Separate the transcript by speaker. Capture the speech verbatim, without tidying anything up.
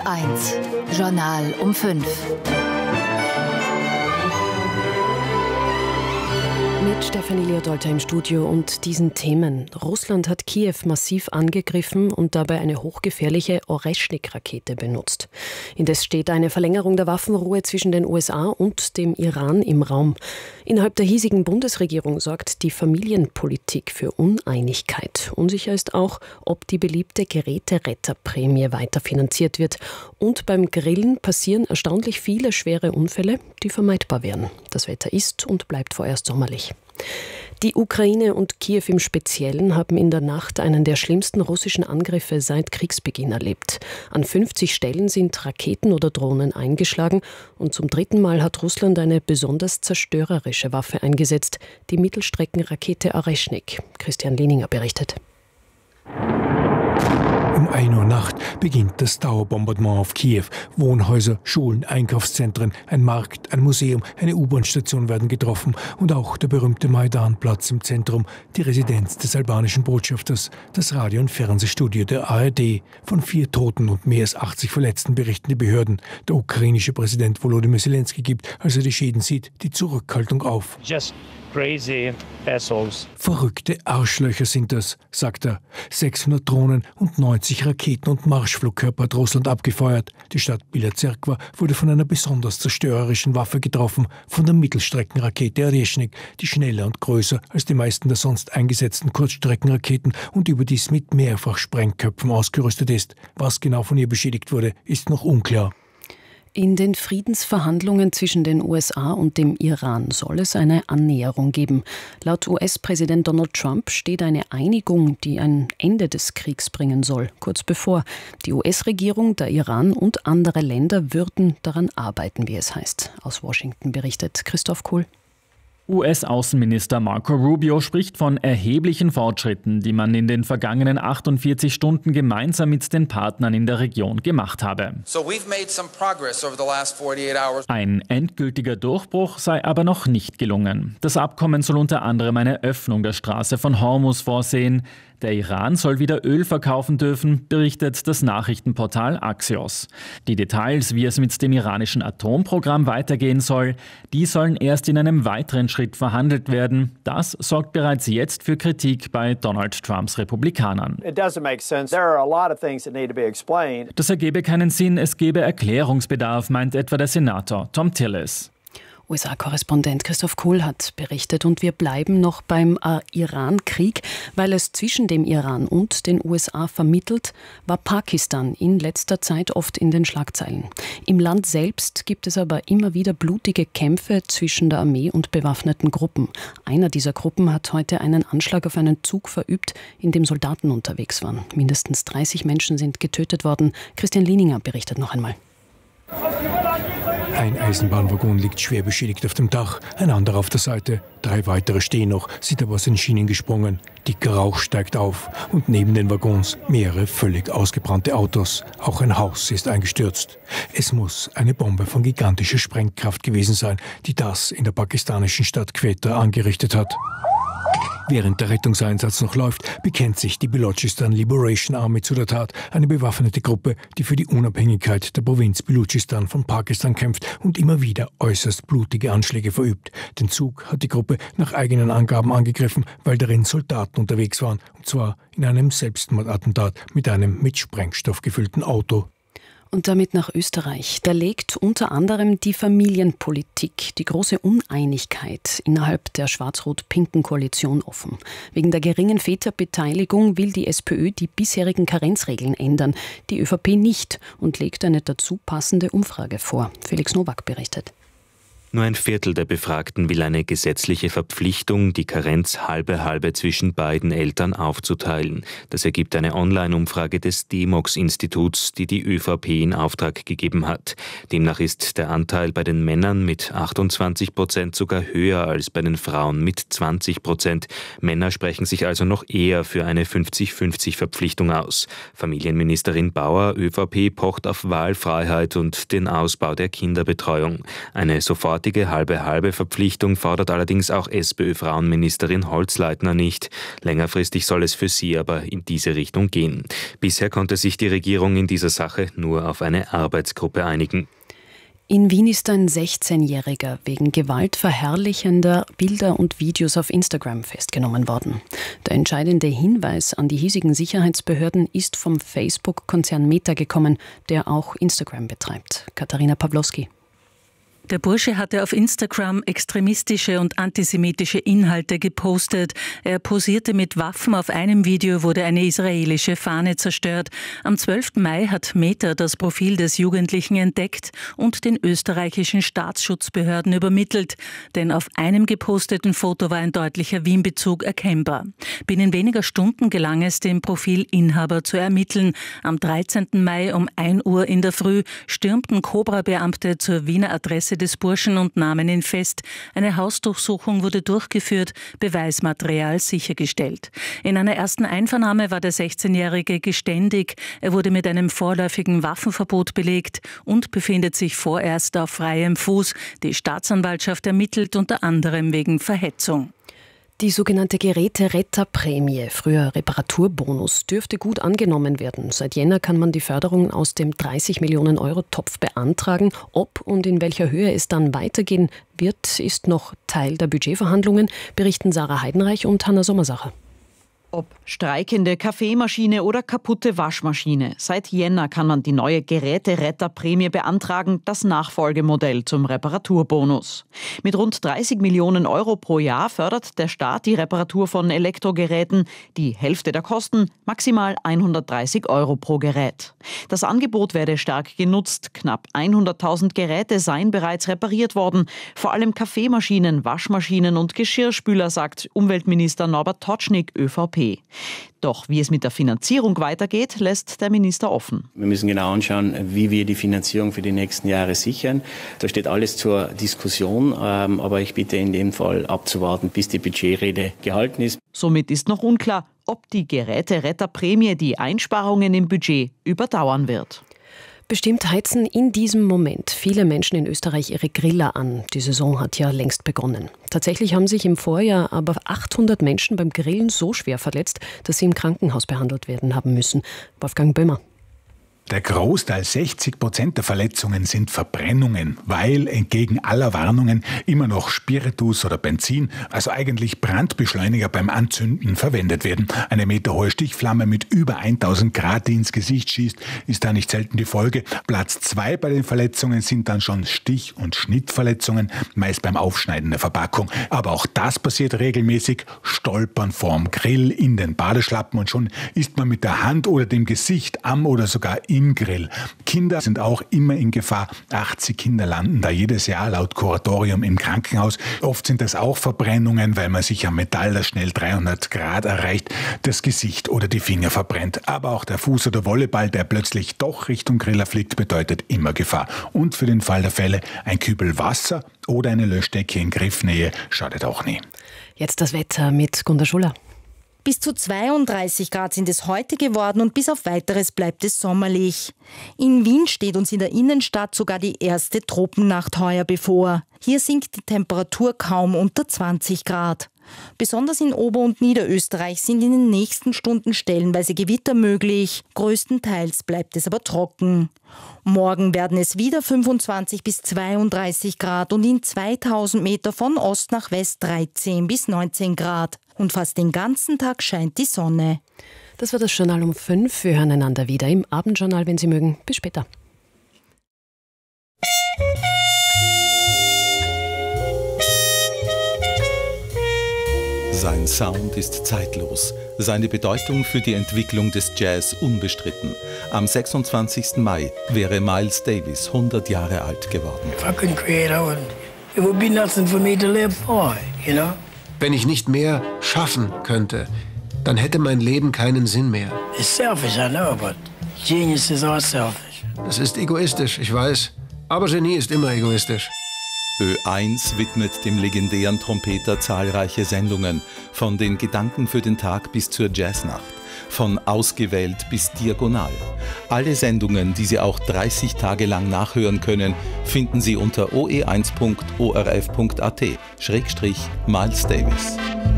Speaker 1: eins, Journal um fünf.
Speaker 2: Mit Stefanie Leodolter im Studio und diesen Themen. Russland hat Kiew massiv angegriffen und dabei eine hochgefährliche Oreschnik-Rakete benutzt. Indes steht eine Verlängerung der Waffenruhe zwischen den U S A und dem Iran im Raum. Innerhalb der hiesigen Bundesregierung sorgt die Familienpolitik für Uneinigkeit. Unsicher ist auch, ob die beliebte Geräteretterprämie weiter finanziert wird. Und beim Grillen passieren erstaunlich viele schwere Unfälle, die vermeidbar wären. Das Wetter ist und bleibt vorerst sommerlich. Die Ukraine und Kiew im Speziellen haben in der Nacht einen der schlimmsten russischen Angriffe seit Kriegsbeginn erlebt. An fünfzig Stellen sind Raketen oder Drohnen eingeschlagen und zum dritten Mal hat Russland eine besonders zerstörerische Waffe eingesetzt, die Mittelstreckenrakete Oreschnik. Christian Lehninger berichtet.
Speaker 3: Um ein Uhr Nacht beginnt das Dauerbombardement auf Kiew. Wohnhäuser, Schulen, Einkaufszentren, ein Markt, ein Museum, eine U-Bahn-Station werden getroffen und auch der berühmte Maidan-Platz im Zentrum, die Residenz des albanischen Botschafters, das Radio- und Fernsehstudio der A R D. Von vier Toten und mehr als achtzig Verletzten berichten die Behörden. Der ukrainische Präsident Volodymyr Zelensky gibt, als er die Schäden sieht, die Zurückhaltung auf.
Speaker 4: Just crazy assholes.
Speaker 3: Verrückte Arschlöcher sind das, sagt er. sechshundert Drohnen und neunzig Raketen und Marschflugkörper hat Russland abgefeuert. Die Stadt Bila Tserkva wurde von einer besonders zerstörerischen Waffe getroffen, von der Mittelstreckenrakete Oreschnik, die schneller und größer als die meisten der sonst eingesetzten Kurzstreckenraketen und überdies mit mehrfach Sprengköpfen ausgerüstet ist. Was genau von ihr beschädigt wurde, ist noch unklar.
Speaker 2: In den Friedensverhandlungen zwischen den U S A und dem Iran soll es eine Annäherung geben. Laut U S-Präsident Donald Trump steht eine Einigung, die ein Ende des Kriegs bringen soll, kurz bevor. Die U S-Regierung, der Iran und andere Länder würden daran arbeiten, wie es heißt. Aus Washington berichtet Christoph Kuhl.
Speaker 5: U S-Außenminister Marco Rubio spricht von erheblichen Fortschritten, die man in den vergangenen achtundvierzig Stunden gemeinsam mit den Partnern in der Region gemacht habe.
Speaker 6: So we've made some progress over the last forty-eight hours.
Speaker 5: Ein endgültiger Durchbruch sei aber noch nicht gelungen. Das Abkommen soll unter anderem eine Öffnung der Straße von Hormuz vorsehen. Der Iran soll wieder Öl verkaufen dürfen, berichtet das Nachrichtenportal Axios. Die Details, wie es mit dem iranischen Atomprogramm weitergehen soll, die sollen erst in einem weiteren Schritt verhandelt werden. Das sorgt bereits jetzt für Kritik bei Donald Trumps Republikanern. Das ergebe keinen Sinn, es gebe Erklärungsbedarf, meint etwa der Senator Thom Tillis.
Speaker 2: U S A-Korrespondent Christoph Kuhl hat berichtet und wir bleiben noch beim äh, Iran-Krieg, weil es zwischen dem Iran und den U S A vermittelt, war Pakistan in letzter Zeit oft in den Schlagzeilen. Im Land selbst gibt es aber immer wieder blutige Kämpfe zwischen der Armee und bewaffneten Gruppen. Einer dieser Gruppen hat heute einen Anschlag auf einen Zug verübt, in dem Soldaten unterwegs waren. Mindestens dreißig Menschen sind getötet worden. Christian Lehninger berichtet noch einmal.
Speaker 3: Ein Eisenbahnwaggon liegt schwer beschädigt auf dem Dach, ein anderer auf der Seite. Drei weitere stehen noch, sind aber aus den Schienen gesprungen. Dicker Rauch steigt auf und neben den Waggons mehrere völlig ausgebrannte Autos. Auch ein Haus ist eingestürzt. Es muss eine Bombe von gigantischer Sprengkraft gewesen sein, die das in der pakistanischen Stadt Quetta angerichtet hat. Während der Rettungseinsatz noch läuft, bekennt sich die Balochistan Liberation Army zu der Tat, eine bewaffnete Gruppe, die für die Unabhängigkeit der Provinz Balochistan von Pakistan kämpft und immer wieder äußerst blutige Anschläge verübt. Den Zug hat die Gruppe nach eigenen Angaben angegriffen, weil darin Soldaten unterwegs waren, und zwar in einem Selbstmordattentat mit einem mit Sprengstoff gefüllten Auto.
Speaker 2: Und damit nach Österreich. Da legt unter anderem die Familienpolitik die große Uneinigkeit innerhalb der schwarz-rot-pinken Koalition offen. Wegen der geringen Väterbeteiligung will die SPÖ die bisherigen Karenzregeln ändern, die ÖVP nicht und legt eine dazu passende Umfrage vor. Felix Nowak berichtet.
Speaker 7: Nur ein Viertel der Befragten will eine gesetzliche Verpflichtung, die Karenz halbe-halbe zwischen beiden Eltern aufzuteilen. Das ergibt eine Online-Umfrage des D-MOX-Instituts, die die ÖVP in Auftrag gegeben hat. Demnach ist der Anteil bei den Männern mit achtundzwanzig Prozent sogar höher als bei den Frauen mit zwanzig Prozent. Männer sprechen sich also noch eher für eine fünfzig fünfzig Verpflichtung aus. Familienministerin Bauer, ÖVP, pocht auf Wahlfreiheit und den Ausbau der Kinderbetreuung. Eine sofort sofortige Halbe-Halbe-Verpflichtung fordert allerdings auch SPÖ-Frauenministerin Holzleitner nicht. Längerfristig soll es für sie aber in diese Richtung gehen. Bisher konnte sich die Regierung in dieser Sache nur auf eine Arbeitsgruppe einigen.
Speaker 2: In Wien ist ein sechzehnjähriger wegen gewaltverherrlichender Bilder und Videos auf Instagram festgenommen worden. Der entscheidende Hinweis an die hiesigen Sicherheitsbehörden ist vom Facebook-Konzern Meta gekommen, der auch Instagram betreibt. Katharina Pawlowski.
Speaker 8: Der Bursche hatte auf Instagram extremistische und antisemitische Inhalte gepostet. Er posierte mit Waffen. Auf einem Video wurde eine israelische Fahne zerstört. Am zwölften Mai hat Meta das Profil des Jugendlichen entdeckt und den österreichischen Staatsschutzbehörden übermittelt. Denn auf einem geposteten Foto war ein deutlicher Wien-Bezug erkennbar. Binnen weniger Stunden gelang es, den Profilinhaber zu ermitteln. Am dreizehnten Mai um ein Uhr in der Früh stürmten Cobra-Beamte zur Wiener Adresse des Burschen und nahmen ihn fest. Eine Hausdurchsuchung wurde durchgeführt, Beweismaterial sichergestellt. In einer ersten Einvernahme war der sechzehnjährige geständig. Er wurde mit einem vorläufigen Waffenverbot belegt und befindet sich vorerst auf freiem Fuß. Die Staatsanwaltschaft ermittelt unter anderem wegen Verhetzung.
Speaker 2: Die sogenannte Geräteretterprämie, früher Reparaturbonus, dürfte gut angenommen werden. Seit Jänner kann man die Förderung aus dem dreißig Millionen Euro Topf beantragen. Ob und in welcher Höhe es dann weitergehen wird, ist noch Teil der Budgetverhandlungen, berichten Sarah Heidenreich und Hanna Sommersacher.
Speaker 9: Ob streikende Kaffeemaschine oder kaputte Waschmaschine. Seit Jänner kann man die neue Geräteretterprämie beantragen, das Nachfolgemodell zum Reparaturbonus. Mit rund dreißig Millionen Euro pro Jahr fördert der Staat die Reparatur von Elektrogeräten. Die Hälfte der Kosten, maximal hundertdreißig Euro pro Gerät. Das Angebot werde stark genutzt. Knapp hunderttausend Geräte seien bereits repariert worden. Vor allem Kaffeemaschinen, Waschmaschinen und Geschirrspüler, sagt Umweltminister Norbert Totschnig, ÖVP. Doch wie es mit der Finanzierung weitergeht, lässt der Minister offen.
Speaker 10: Wir müssen genau anschauen, wie wir die Finanzierung für die nächsten Jahre sichern. Da steht alles zur Diskussion, aber ich bitte in dem Fall abzuwarten, bis die Budgetrede gehalten ist.
Speaker 9: Somit ist noch unklar, ob die Geräteretterprämie die Einsparungen im Budget überdauern wird.
Speaker 2: Bestimmt heizen in diesem Moment viele Menschen in Österreich ihre Griller an. Die Saison hat ja längst begonnen. Tatsächlich haben sich im Vorjahr aber achthundert Menschen beim Grillen so schwer verletzt, dass sie im Krankenhaus behandelt werden haben müssen. Wolfgang Böhmer.
Speaker 11: Der Großteil, sechzig Prozent der Verletzungen, sind Verbrennungen, weil entgegen aller Warnungen immer noch Spiritus oder Benzin, also eigentlich Brandbeschleuniger beim Anzünden, verwendet werden. Eine meterhohe Stichflamme mit über tausend Grad, die ins Gesicht schießt, ist da nicht selten die Folge. Platz zwei bei den Verletzungen sind dann schon Stich- und Schnittverletzungen, meist beim Aufschneiden der Verpackung. Aber auch das passiert regelmäßig. Stolpern vorm Grill, in den Badeschlappen und schon ist man mit der Hand oder dem Gesicht am oder sogar im Grill. Kinder sind auch immer in Gefahr. achtzig Kinder landen da jedes Jahr laut Kuratorium im Krankenhaus. Oft sind das auch Verbrennungen, weil man sich am Metall, das schnell dreihundert Grad erreicht, das Gesicht oder die Finger verbrennt. Aber auch der Fuß oder Volleyball, der plötzlich doch Richtung Griller fliegt, bedeutet immer Gefahr. Und für den Fall der Fälle ein Kübel Wasser oder eine Löschdecke in Griffnähe schadet auch nie.
Speaker 2: Jetzt das Wetter mit Gunda Schuller.
Speaker 12: Bis zu zweiunddreißig Grad sind es heute geworden und bis auf Weiteres bleibt es sommerlich. In Wien steht uns in der Innenstadt sogar die erste Tropennacht heuer bevor. Hier sinkt die Temperatur kaum unter zwanzig Grad. Besonders in Ober- und Niederösterreich sind in den nächsten Stunden stellenweise Gewitter möglich. Größtenteils bleibt es aber trocken. Morgen werden es wieder fünfundzwanzig bis zweiunddreißig Grad und in zweitausend Meter von Ost nach West dreizehn bis neunzehn Grad. Und fast den ganzen Tag scheint die Sonne.
Speaker 2: Das war das Journal um fünf. Wir hören einander wieder im Abendjournal, wenn Sie mögen. Bis später.
Speaker 13: Sein Sound ist zeitlos, seine Bedeutung für die Entwicklung des Jazz unbestritten. Am sechsundzwanzigsten Mai wäre Miles Davis hundert Jahre alt geworden.
Speaker 14: If I couldn't create, I would, it would be nothing for me to live for, you know?
Speaker 15: Wenn ich nicht mehr schaffen könnte, dann hätte mein Leben keinen Sinn mehr.
Speaker 14: It's selfish, I know, but geniuses are selfish.
Speaker 15: Das ist egoistisch, ich weiß. Aber Genie ist immer egoistisch.
Speaker 13: Ö eins widmet dem legendären Trompeter zahlreiche Sendungen, von den Gedanken für den Tag bis zur Jazznacht. von ausgewählt bis diagonal. Alle Sendungen, die Sie auch dreißig Tage lang nachhören können, finden Sie unter o e eins punkt o r f punkt a t schrägstrich Miles Davis.